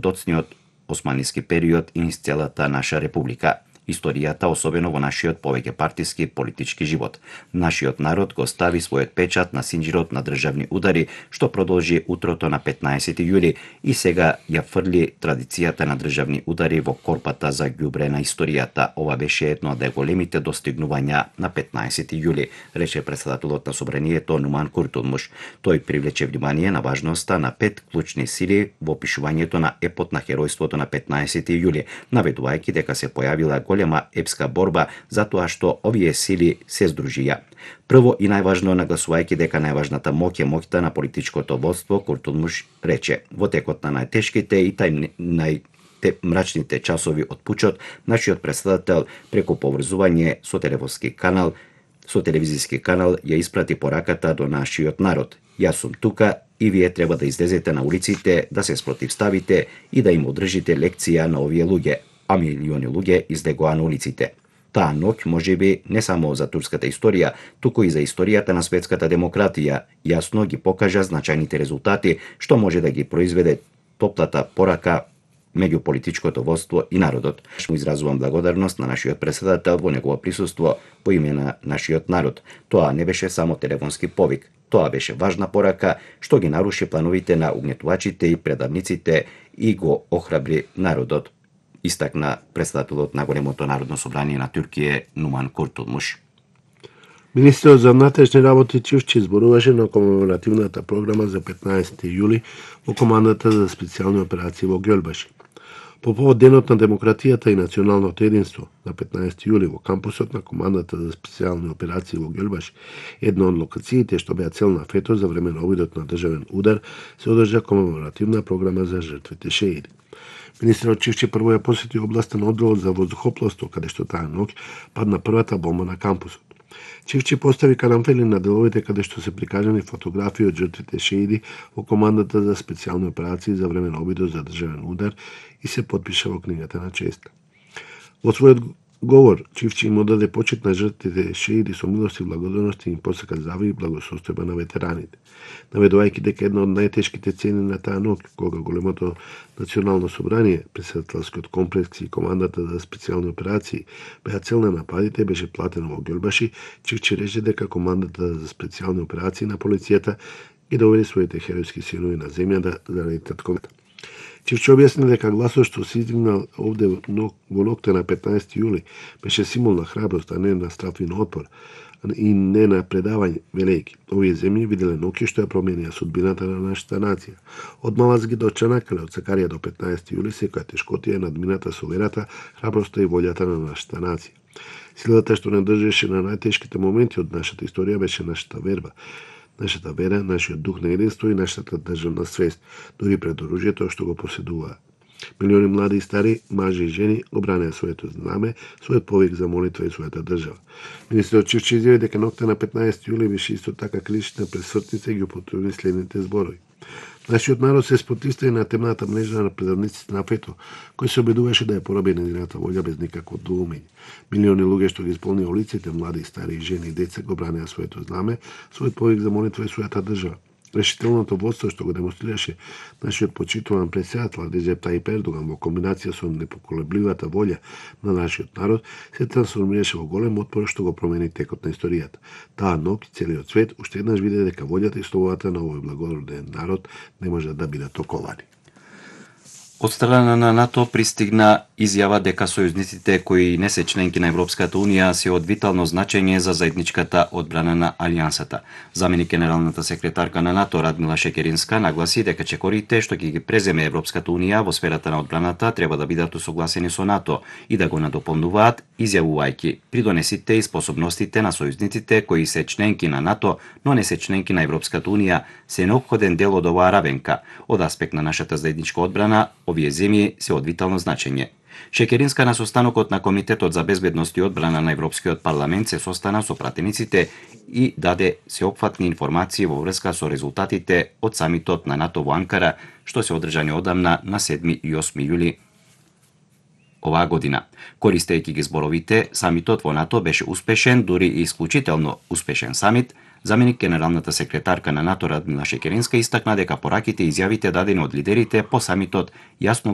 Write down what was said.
доцниот османлиски период и низ целата наша република. Историјата, особено во нашиот повеќе партиски политички живот. Нашиот народ го стави својот печат на синџирот на државни удари, што продолжи утрото на 15 јули и сега ја фрли традицијата на државни удари во корпата за ѓубре на историјата. Ова беше едно од големите достигнувања на 15 јули, рече председателот на Собранието Нуман Куртулмуш. Тој привлече внимание на важноста на 5 клучни сили во опишувањето на епот на херојството на 15 јули, наведувајќи дека се појавила голема епска борба затоа што овие сили се здружија. Прво и најважно, нагласувајќи дека најважната моќ е моќта на политичкото водство, Куртулмуш рече: во текот на најтешките и мрачните часови од пучот, нашиот председател преку поврзување со телевизиски канал ја испрати пораката до нашиот народ. Јас сум тука и вие треба да излезете на улиците, да се спротивставите и да им одржите лекција на овие луѓе, а милиони луѓе излегоа на улиците. Таа ноќ можеби не само за турската историја, туку и за историјата на светската демократија, јасно ги покажа значајните резултати што може да ги произведе топлата порака меѓу политичкото водство и народот. Му изразувам благодарност на нашиот председател во негово присуство во име на нашиот народ. Тоа не беше само телефонски повик, тоа беше важна порака што ги наруши плановите на угнетувачите и предавниците и го охрабри народот, истакна председателот на Големото народно собрание на Туркија Нуман Куртулмуш. Министерот за внатрешни работи Чивчи зборуваше на комеморативната програма за 15 јули во командата за специјални операции во Ѓелбаши. По повод Денот на демократијата и националното единство на 15 јули во кампусот на командата за специјални операции во Ѓелбаши, една од локациите што беа цел на фето за време на обидот на државен удар, се одржа комеморативна програма за жртвите шеиди. Министерот Чивчи прво ја посети областа на одделот за воздухопловство, каде што таа ноќ падна првата бомба на кампусот. Чивчи постави карамфели на деловите каде што се прикажани фотографии од жртвите шеиди во командата за специјални операции за време на обидот за државен удар и се потпиша во книгата на честа. Во својот говор, Чивчи им одаде почит на жртвите шеиди со милост и благодарност и им посака здравје и благосостојба на ветераните, наведувајќи дека една од најтешките цени на таа ноќ, кога Големото национално собрание, председателскиот комплекс и командата за специјални операции беа цел на нападите, беше платено во Ѓелбаши. Чивчи рече дека командата за специјални операции на полицијата ги доведе своите херојски синови на земјата заради татковата. Чивчи објасни дека гласот што се издигнал овде во ноќта на 15 јули беше символ на храброст, а не на страв и на отпор, и не на предавање, велејќи: овие земји виделе ноќе што ја променија судбината на нашата нација. Од Малазги до Чанакале, од Сакарија до 15 јули, секоја тешкотија е надмината со верата, храброста и волјата на нашата нација. Силата што не држеше на најтешките моменти од нашата историја беше нашата верба. Нашата вера, нашиот дух на единство и нашата државна свест, дури пред оружјето што го поседуваа. Милиони млади и стари, мажи и жени го бранеа своето знаме, својот повик за молитва и својата држава. Министерот Чивчи изјави дека ноќта на 15 јули беше исто така критична пред свртница и ги употреби следните зборови: нашиот народ се спротивстави на темната мрежа на предавниците на фето, кој се обидуваше да ја пороби незината волја без никакво доумење. Милиони луѓе што ги исполнија улиците, млади, стари, жени и деца, го бранеа своето знаме, својот повик за молитва и својата држава. Решителното водство што го демонстрираше нашиот почитуван председател Реджеп Тајип Ердоган во комбинација со непоколебливата волја на нашиот народ се трансформираше во голем отпор што го промени текот на историјата. Таа ноќ целиот свет уште еднаш виде дека волјата и слободата на овој благороден народ не може да бидат оковани. Од страна на НАТО пристигна изјава дека сојузниците кои не се членки на Европската Унија се од витално значење за заедничката одбрана на Алијансата. Заменик генералната секретарка на НАТО Радмила Шекеринска нагласи дека чекорите што ќе ги преземе Европската Унија во сферата на одбраната треба да бидат усогласени со НАТО и да го надополнуваат, изјавувајќи: придонесите и способностите на сојузниците кои се членки на НАТО, но не се членки на Европската Унија, се неопходен дел од оваа равенка. Од аспект на нашата заедничка одбрана, овие земји се од витално значење. Шекеринска на состанокот на Комитетот за безбедност и одбрана на Европскиот парламент се состана со пратениците и даде сеопфатни информации во врска со резултатите од самитот на НАТО во Анкара, што се одржани одамна на 7 и 8 јули оваа година. Користејќи ги зборовите, самитот во НАТО беше успешен, дури и исклучително успешен самит. Заменик генералната секретарка на НАТО Радмила Шекеринска истакна дека пораките и изјавите дадени од лидерите по самитот јасно